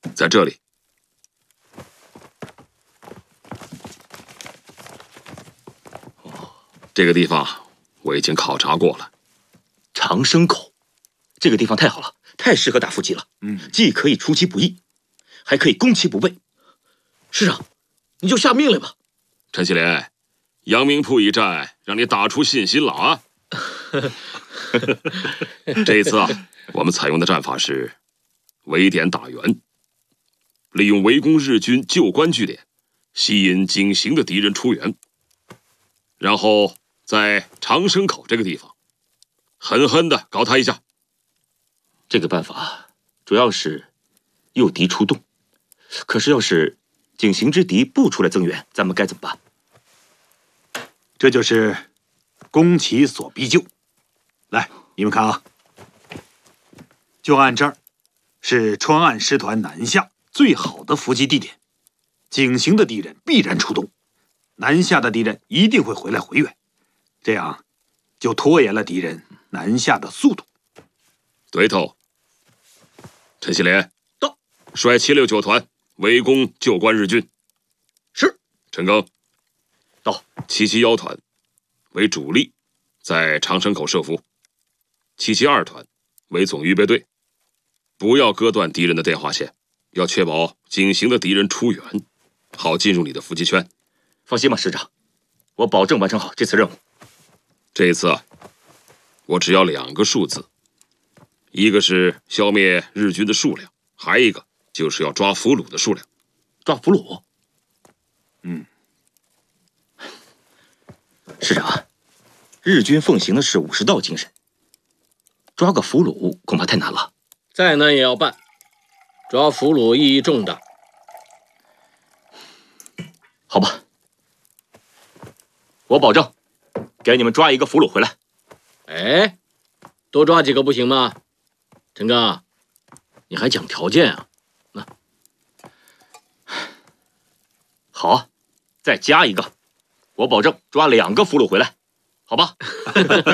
在这里。这个地方我已经考察过了。 长生口，这个地方太好了，太适合打伏击了。既可以出其不意，还可以攻其不备。 师长，你就下命令吧。 陈锡联，阳明铺一战让你打出信心了啊！这一次啊，我们采用的战法是围点打援，利用围攻日军旧关据点，吸引警形的敌人出援，然后在长生口这个地方狠狠地搞他一下。 这个办法主要是诱敌出动，可是要是警形之敌不出来增援，咱们该怎么办？ 这就是攻其所必救。来，你们看啊，就按这儿，是川岸师团南下最好的伏击地点，警形的敌人必然出动，南下的敌人一定会回来回援，这样就拖延了敌人南下的速度。 对头。陈锡联到， 率769团围攻旧关日军。 是。 陈赓到 ，771团为主力，在长生口设伏；772团为总预备队，不要割断敌人的电话线，要确保警形的敌人出援，好进入你的伏击圈。 放心吧，师长，我保证完成好这次任务。 这一次啊，我只要2个数字，一个是消灭日军的数量，还一个就是要抓俘虏的数量。 抓俘虏？师长，日军奉行的是武士道精神，抓个俘虏恐怕太难了。 再难也要办，抓俘虏意义重大。 好吧，我保证给你们抓一个俘虏回来。 哎，多抓几个不行吗？陈赓，你还讲条件啊？ 好啊，再加一个，我保证抓2个俘虏回来，好吧？